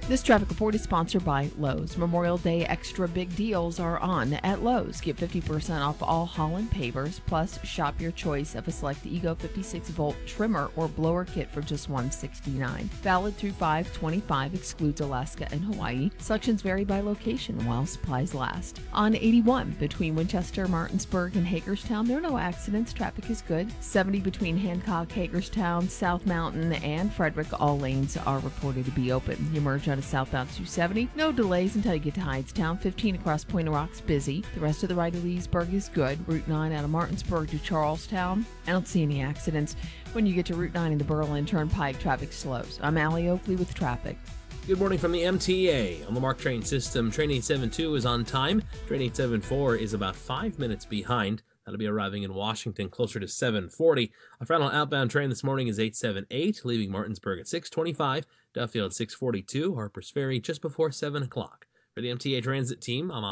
This traffic report is sponsored by Lowe's. Memorial Day extra big deals are on at Lowe's. Get 50% off all Holland pavers, plus shop your choice of a select Ego 56-volt trimmer or blower kit for just $169. Valid through 5/25, excludes Alaska and Hawaii. Selections vary by location while supplies last. On 81 between Winchester, Martinsburg, and Hagerstown, there are no accidents. Traffic is good. 70 between Hancock, Hagerstown, South Mountain, and Frederick. All lanes are reported to be open. You merge on southbound 270. No delays until you get to Hydesttown. 15 across Point of Rocks, busy. The rest of the ride to Leesburg is good. Route 9 out of Martinsburg to Charlestown. I don't see any accidents. When you get to Route 9 in the Berlin Turnpike, traffic slows. I'm Allie Oakley with traffic. Good morning from the MTA. On the MARC train system, Train 872 is on time. Train 874 is about 5 minutes behind. That'll be arriving in Washington closer to 7:40. Our final outbound train this morning is 878, leaving Martinsburg at 6:25, Duffield 6:42, Harpers Ferry just before 7 o'clock. For the MTA Transit team, I'm